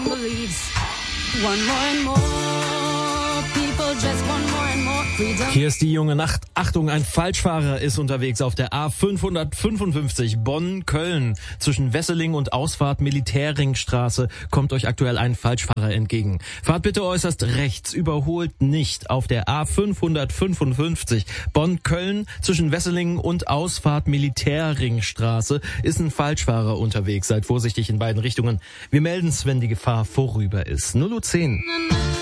Hier ist die junge Nacht. Achtung, ein Falschfahrer ist unterwegs auf der A555 Bonn-Köln. Zwischen Wesseling und Ausfahrt Militärringstraße kommt euch aktuell ein Falschfahrer entgegen. Fahrt bitte äußerst rechts, überholt nicht. Auf der A555 Bonn-Köln zwischen Wesseling und Ausfahrt Militärringstraße ist ein Falschfahrer unterwegs. Seid vorsichtig in beiden Richtungen. Wir melden's, wenn die Gefahr vorüber ist. 0:10 Uhr.